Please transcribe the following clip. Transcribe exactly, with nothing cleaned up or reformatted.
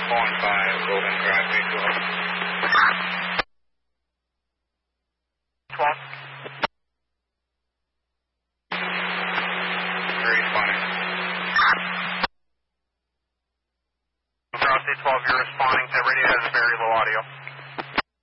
One five, Golden Drive, B twelve. twelve. You're responding. Cross C twelve, you're responding to radio has very low audio.